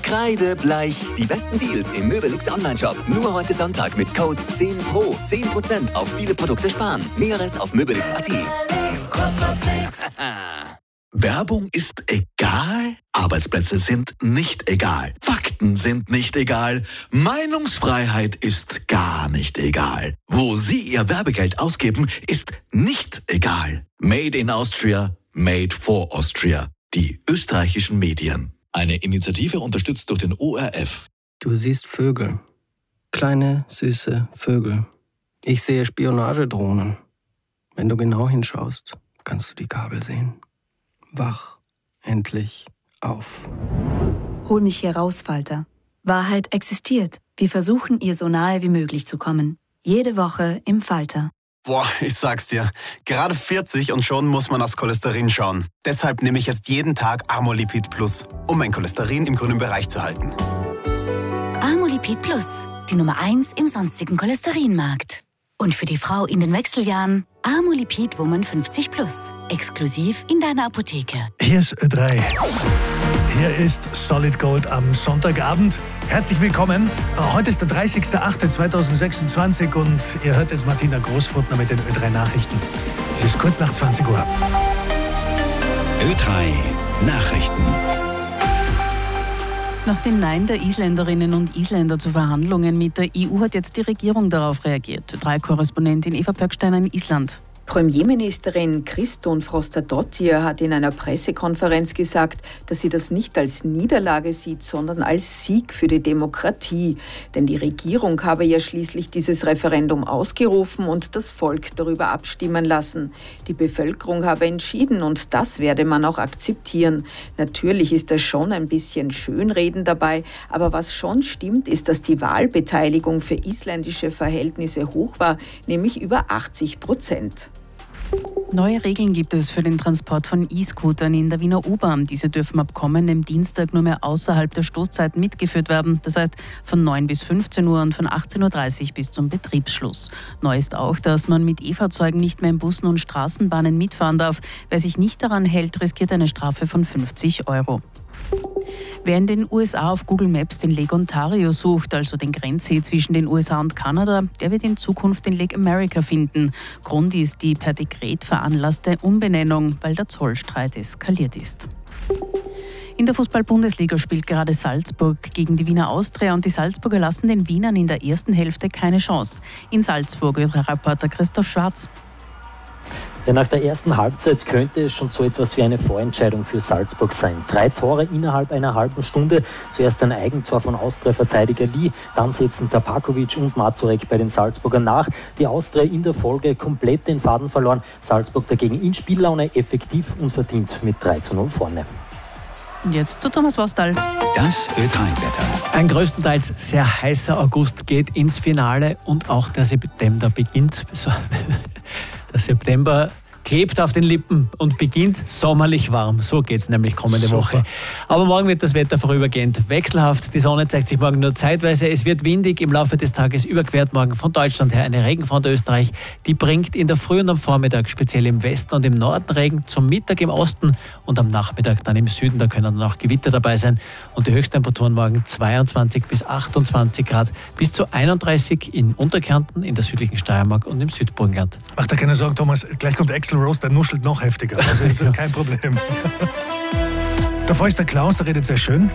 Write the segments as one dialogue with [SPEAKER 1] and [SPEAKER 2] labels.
[SPEAKER 1] Kreidebleich. Die besten Deals im Möbelix Onlineshop. Nur heute Sonntag mit Code 10PRO. 10% auf viele Produkte sparen. Näheres auf möbelix.at.
[SPEAKER 2] Werbung ist egal? Arbeitsplätze sind nicht egal. Fakten sind nicht egal. Meinungsfreiheit ist gar nicht egal. Wo Sie Ihr Werbegeld ausgeben, ist nicht egal. Made in Austria, made for Austria. Die österreichischen Medien. Eine Initiative unterstützt durch den ORF.
[SPEAKER 3] Du siehst Vögel. Kleine, süße Vögel. Ich sehe Spionagedrohnen. Wenn du genau hinschaust, kannst du die Kabel sehen. Wach endlich auf.
[SPEAKER 4] Hol mich hier raus, Falter. Wahrheit existiert. Wir versuchen, ihr so nahe wie möglich zu kommen. Jede Woche im Falter.
[SPEAKER 5] Boah, ich sag's dir. Gerade 40 und schon muss man aufs Cholesterin schauen. Deshalb nehme ich jetzt jeden Tag Amolipid Plus, um mein Cholesterin im grünen Bereich zu halten.
[SPEAKER 6] Amolipid Plus, die Nummer 1 im sonstigen Cholesterinmarkt. Und für die Frau in den Wechseljahren Amolipid Woman 50 Plus. Exklusiv in deiner Apotheke.
[SPEAKER 7] Hier ist Ö3. Hier ist Solid Gold am Sonntagabend. Herzlich willkommen. Heute ist der 30.08.2026 und ihr hört jetzt Martina Großfurtner mit den Ö3 Nachrichten. Es ist kurz nach 20 Uhr.
[SPEAKER 2] Ö3 Nachrichten.
[SPEAKER 8] Nach dem Nein der Isländerinnen und Isländer zu Verhandlungen mit der EU hat jetzt die Regierung darauf reagiert. Ö3-Korrespondentin Eva Pöcksteiner in Island.
[SPEAKER 9] Premierministerin Kristín Frostadóttir hat in einer Pressekonferenz gesagt, dass sie das nicht als Niederlage sieht, sondern als Sieg für die Demokratie. Denn die Regierung habe ja schließlich dieses Referendum ausgerufen und das Volk darüber abstimmen lassen. Die Bevölkerung habe entschieden und das werde man auch akzeptieren. Natürlich ist da schon ein bisschen Schönreden dabei, aber was schon stimmt, ist, dass die Wahlbeteiligung für isländische Verhältnisse hoch war, nämlich über 80%.
[SPEAKER 8] Neue Regeln gibt es für den Transport von E-Scootern in der Wiener U-Bahn. Diese dürfen ab kommendem Dienstag nur mehr außerhalb der Stoßzeiten mitgeführt werden. Das heißt von 9 bis 15 Uhr und von 18.30 Uhr bis zum Betriebsschluss. Neu ist auch, dass man mit E-Fahrzeugen nicht mehr in Bussen und Straßenbahnen mitfahren darf. Wer sich nicht daran hält, riskiert eine Strafe von 50 €. Wer in den USA auf Google Maps den Lake Ontario sucht, also den Grenzsee zwischen den USA und Kanada, der wird in Zukunft den Lake America finden. Grund ist die per Dekret veranlasste Umbenennung, weil der Zollstreit eskaliert ist. In der Fußball-Bundesliga spielt gerade Salzburg gegen die Wiener Austria und die Salzburger lassen den Wienern in der ersten Hälfte keine Chance. In Salzburg Reporter Christoph Schwarz.
[SPEAKER 10] Ja, nach der ersten Halbzeit könnte es schon so etwas wie eine Vorentscheidung für Salzburg sein. 3 Tore innerhalb einer halben Stunde. Zuerst ein Eigentor von Austria-Verteidiger Lee, dann setzen Tabakovic und Mazurek bei den Salzburgern nach. Die Austria in der Folge komplett den Faden verloren. Salzburg dagegen in Spiellaune, effektiv und verdient mit 3:0 vorne.
[SPEAKER 8] Und jetzt zu Thomas Wostal.
[SPEAKER 2] Das Ö3-Wetter.
[SPEAKER 11] Ein größtenteils sehr heißer August geht ins Finale und auch der September beginnt. Der September klebt auf den Lippen und beginnt sommerlich warm. So geht es nämlich kommende Woche. Aber morgen wird das Wetter vorübergehend wechselhaft. Die Sonne zeigt sich morgen nur zeitweise. Es wird windig. Im Laufe des Tages überquert morgen von Deutschland her eine Regenfront Österreich. Die bringt in der Früh und am Vormittag speziell im Westen und im Norden Regen, zum Mittag im Osten und am Nachmittag dann im Süden. Da können dann auch Gewitter dabei sein. Und die Höchsttemperaturen morgen 22 bis 28 Grad, bis zu 31 in Unterkärnten, in der südlichen Steiermark und im Südburgenland.
[SPEAKER 7] Mach dir keine Sorgen, Thomas. Gleich kommt Axl Rose, der nuschelt noch heftiger. Also ist kein Problem. Davor ist der Klaus, der redet sehr schön.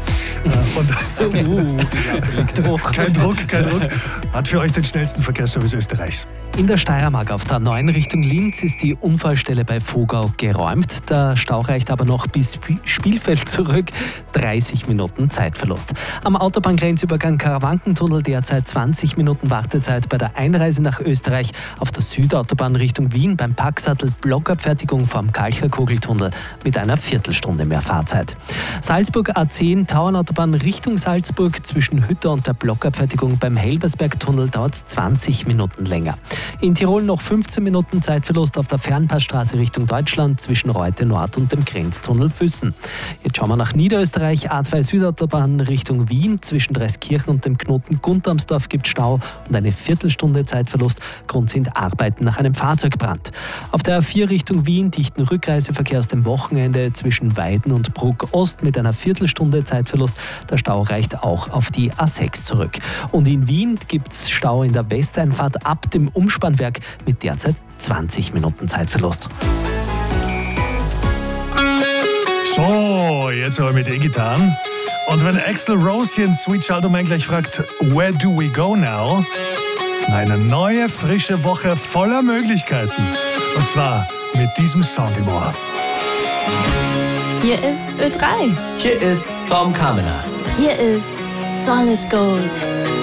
[SPEAKER 7] Kein Druck. Hat für euch den schnellsten Verkehrsservice Österreichs.
[SPEAKER 12] In der Steiermark auf der 9 Richtung Linz ist die Unfallstelle bei Vogau geräumt. Der Stau reicht aber noch bis Spielfeld zurück. 30 Minuten Zeitverlust. Am Autobahngrenzübergang Karawankentunnel derzeit 20 Minuten Wartezeit bei der Einreise nach Österreich. Auf der Südautobahn Richtung Wien beim Packsattel Blockabfertigung vom Kalcher-Kugeltunnel mit einer Viertelstunde mehr Fahrzeit. Salzburg A10 Tauernautobahn Richtung Salzburg zwischen Hütter und der Blockabfertigung beim Helbersbergtunnel dauert es 20 Minuten länger. In Tirol noch 15 Minuten Zeitverlust auf der Fernpassstraße Richtung Deutschland zwischen Reute Nord und dem Grenztunnel Füssen. Jetzt schauen wir nach Niederösterreich. A2 Südautobahn Richtung Wien zwischen Dreiskirchen und dem Knoten Guntamsdorf gibt Stau und eine Viertelstunde Zeitverlust. Grund sind Arbeiten nach einem Fahrzeugbrand. Auf der A4 Richtung Wien dichten Rückreiseverkehr aus dem Wochenende zwischen Weiden und Bruck Ost mit einer Viertelstunde Zeitverlust. Der Stau reicht auch auf die A6 zurück. Und in Wien gibt es Stau in der Westeinfahrt ab dem Umspannwerk mit derzeit 20 Minuten Zeitverlust.
[SPEAKER 7] So, jetzt aber mit E-Gitarren. Und wenn Axl Rose hier in Sweet Child O' Mine gleich fragt, where do we go now? Eine neue, frische Woche voller Möglichkeiten. Und zwar mit diesem Sound im Ohr.
[SPEAKER 8] Hier ist Ö3.
[SPEAKER 13] Hier ist Tom Kamener.
[SPEAKER 14] Hier ist Solid Gold.